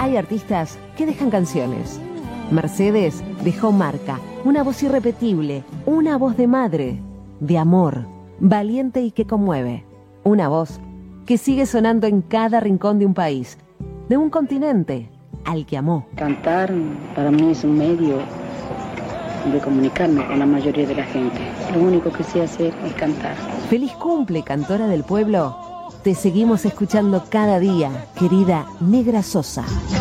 hay artistas que dejan canciones. Mercedes dejó marca, una voz irrepetible, una voz de madre, de amor, valiente y que conmueve. Una voz que sigue sonando en cada rincón de un país, de un continente al que amó. Cantar para mí es un medio de comunicarme con la mayoría de la gente. Lo único que sé hacer es cantar. Feliz cumple, cantora del pueblo. Te seguimos escuchando cada día, querida Negra Sosa.